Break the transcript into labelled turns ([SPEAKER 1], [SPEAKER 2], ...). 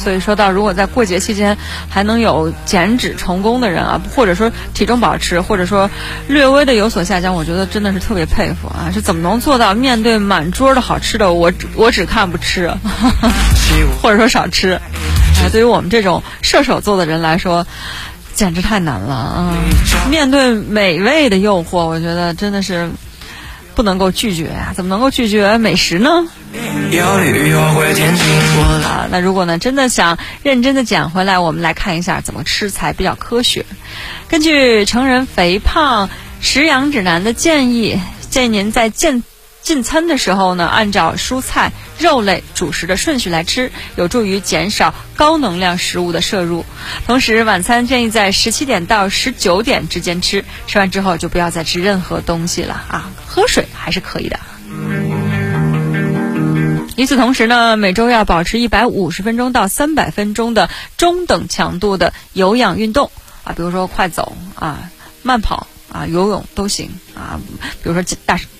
[SPEAKER 1] 所以说到如果在过节期间还能有减脂成功的人啊，或者说体重保持，或者说略微的有所下降，我觉得真的是特别佩服啊！是怎么能做到面对满桌的好吃的，我只看不吃，或者说少吃？对于我们这种射手座的人来说，简直太难了啊！面对美味的诱惑，我觉得真的是不能够拒绝啊！怎么能够拒绝美食呢？那如果呢真的想认真的减回来，我们来看一下怎么吃才比较科学。根据成人肥胖食养指南的建议您在进餐的时候呢，按照蔬菜、肉类、主食的顺序来吃，有助于减少高能量食物的摄入。同时，晚餐建议在17点到19点之间吃，吃完之后就不要再吃任何东西了啊，喝水还是可以的。与此同时呢，每周要保持150分钟到300分钟的中等强度的有氧运动啊，比如说快走啊、慢跑啊、游泳都行啊，比如说